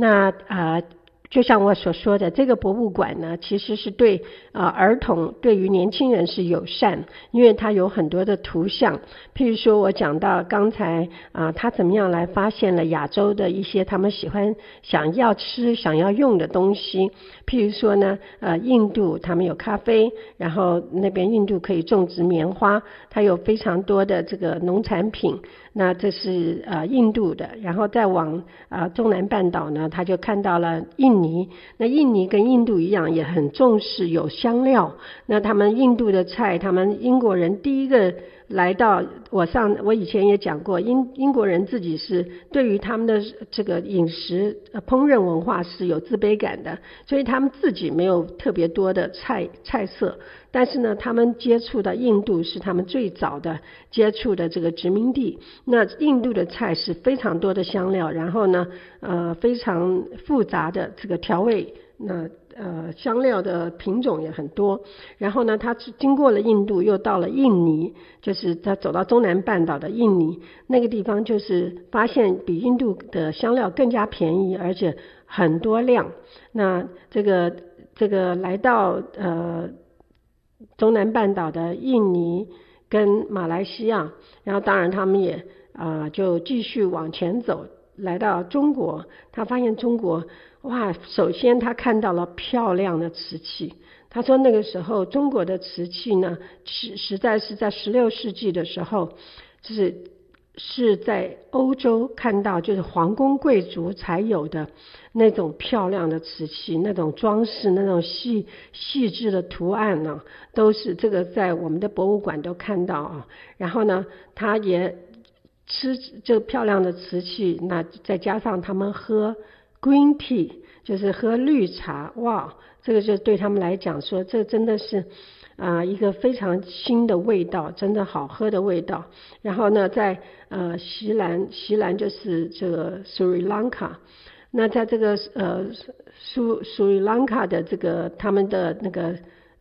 那就像我所说的，这个博物馆呢，其实是对儿童对于年轻人是友善，因为它有很多的图像，譬如说我讲到刚才他怎么样来发现了亚洲的一些他们想要吃想要用的东西，譬如说呢印度他们有咖啡，然后那边印度可以种植棉花，它有非常多的这个农产品，那这是印度的，然后再往中南半岛呢，他就看到了印尼。那印尼跟印度一样也很重视有香料，那他们印度的菜，他们英国人第一个来到，我以前也讲过，英国人自己是对于他们的这个饮食烹饪文化是有自卑感的，所以他们自己没有特别多的菜色，但是呢他们接触的印度是他们最早的接触的这个殖民地，那印度的菜是非常多的香料，然后呢非常复杂的这个调味，那香料的品种也很多，然后呢他经过了印度又到了印尼，就是他走到中南半岛的印尼那个地方，就是发现比印度的香料更加便宜而且很多量，那这个来到中南半岛的印尼跟马来西亚，然后当然他们也就继续往前走，来到中国，他发现中国哇，首先他看到了漂亮的瓷器，他说那个时候中国的瓷器呢实在是在16世纪的时候，是在欧洲看到就是皇宫贵族才有的那种漂亮的瓷器，那种装饰，那种细致的图案呢，都是这个在我们的博物馆都看到然后呢他也吃这个漂亮的瓷器，那再加上他们喝 green tea 就是喝绿茶，哇，这个就对他们来讲说这真的是一个非常新的味道，真的好喝的味道。然后呢在锡兰就是这个斯里兰卡，那在这个斯里兰卡的这个他们的那个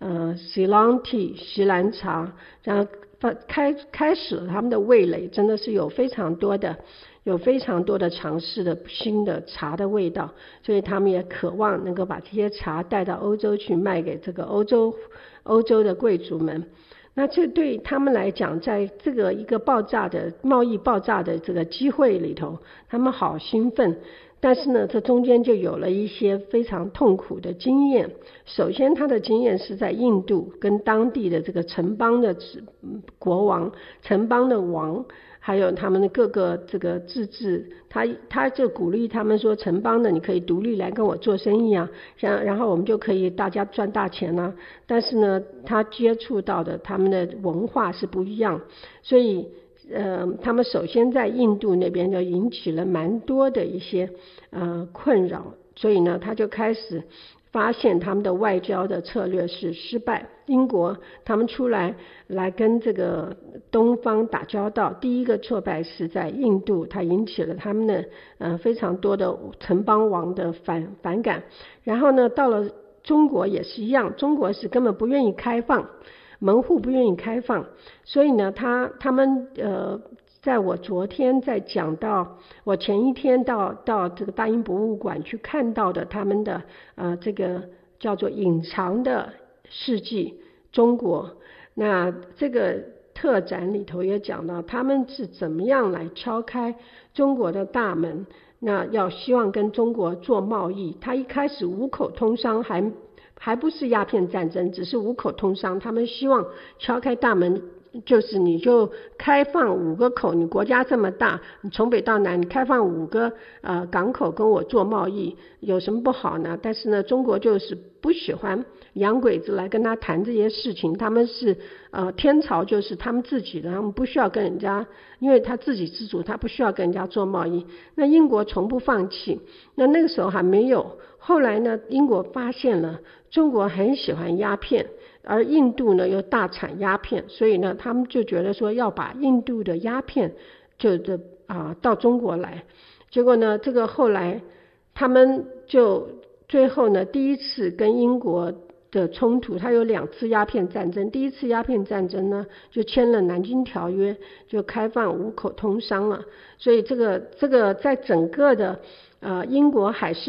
Ceylon tea 锡兰茶，然后开始了他们的味蕾，真的是有非常多的尝试的新的茶的味道，所以他们也渴望能够把这些茶带到欧洲去卖给这个欧洲的贵族们。那这对他们来讲，在这个一个贸易爆炸的这个机会里头，他们好兴奋，但是呢这中间就有了一些非常痛苦的经验。首先他的经验是在印度跟当地的这个城邦的国王，城邦的王，还有他们的各个这个自治，他就鼓励他们说，城邦的你可以独立来跟我做生意然后我们就可以大家赚大钱但是呢他接触到的他们的文化是不一样，所以他们首先在印度那边就引起了蛮多的一些困扰，所以呢他就开始发现他们的外交的策略是失败。英国他们出来跟这个东方打交道，第一个挫败是在印度，它引起了他们的非常多的城邦王的反感。然后呢到了中国也是一样，中国是根本不愿意开放，门户不愿意开放，所以呢他们在我昨天在讲到我前一天到这个大英博物馆去看到的他们的这个叫做隐藏的世纪中国，那这个特展里头也讲到他们是怎么样来敲开中国的大门，那要希望跟中国做贸易。他一开始五口通商，还不是鸦片战争，只是五口通商，他们希望敲开大门，就是你就开放5个口，你国家这么大，你从北到南你开放5个港口跟我做贸易有什么不好呢？但是呢中国就是不喜欢洋鬼子来跟他谈这些事情，他们是天朝就是他们自己的，他们不需要跟人家，因为他自给自足，他不需要跟人家做贸易。那英国从不放弃，那个时候还没有，后来呢英国发现了中国很喜欢鸦片，而印度呢又大产鸦片，所以呢他们就觉得说要把印度的鸦片到中国来。结果呢这个后来他们就最后呢第一次跟英国的冲突，它有2次鸦片战争。第一次鸦片战争呢就签了南京条约，就开放5口通商了。所以这个在整个的英国海事